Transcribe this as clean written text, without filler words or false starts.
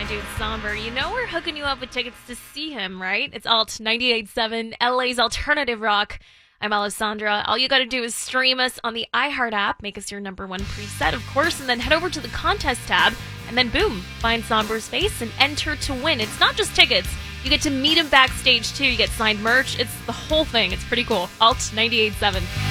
my dude Somber. You know we're hooking you up with tickets to see him, right? It's Alt 98.7, LA's alternative rock. I'm Alessandra. All you gotta do is stream us on the iHeart app, make us your number one preset, of course, and then head over to the contest tab, and then boom, find Somber's face and enter to win. It's not just tickets. You get to meet him backstage too. You get signed merch. It's the whole thing. It's pretty cool. Alt 98.7.